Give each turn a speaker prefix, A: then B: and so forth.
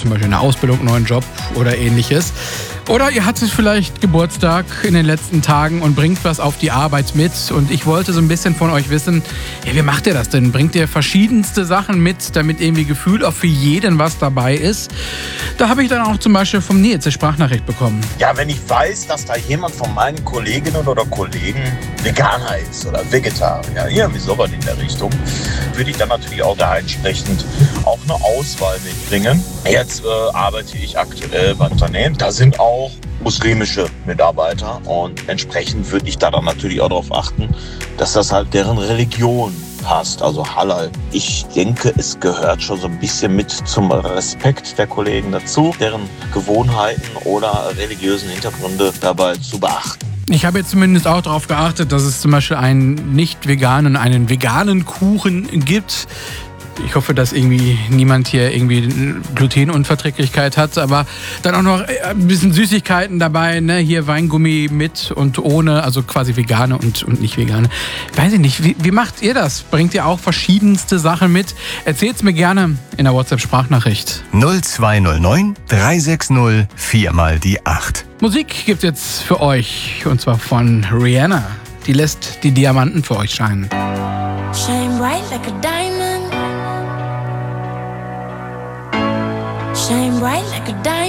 A: zum Beispiel eine Ausbildung, einen neuen Job oder ähnliches. Oder ihr hattet vielleicht Geburtstag in den letzten Tagen und bringt was auf die Arbeit mit. Und ich wollte so ein bisschen von euch wissen, ja, wie macht ihr das denn? Bringt ihr verschiedenste Sachen mit, damit irgendwie gefühlt auch für jeden was dabei ist? Da habe ich dann auch zum Beispiel vom Nils eine Sprachnachricht bekommen.
B: Ja, wenn ich weiß, dass da jemand von meinen Kolleginnen oder Kollegen Veganer ist oder Vegetarier, irgendwie sowas in der Richtung, würde ich dann natürlich auch da entsprechend auch eine Auswahl mitbringen. Jetzt arbeite ich aktuell beim Unternehmen. Da sind auch muslimische Mitarbeiter und entsprechend würde ich da dann natürlich auch darauf achten, dass das halt deren Religion passt, also Halal. Ich denke, es gehört schon so ein bisschen mit zum Respekt der Kollegen dazu, deren Gewohnheiten oder religiösen Hintergründe dabei zu beachten.
A: Ich habe jetzt zumindest auch darauf geachtet, dass es zum Beispiel einen veganen Kuchen gibt. Ich hoffe, dass irgendwie niemand hier irgendwie Glutenunverträglichkeit hat, aber dann auch noch ein bisschen Süßigkeiten dabei, ne? Hier Weingummi mit und ohne, also quasi vegane und nicht vegane. Weiß ich nicht, wie macht ihr das? Bringt ihr auch verschiedenste Sachen mit? Erzählt's mir gerne in der WhatsApp-Sprachnachricht.
C: 0209 360 4x8.
A: Musik gibt's jetzt für euch und zwar von Rihanna. Die lässt die Diamanten für euch scheinen.
D: Shine bright like a diamond. Shine bright like a diamond.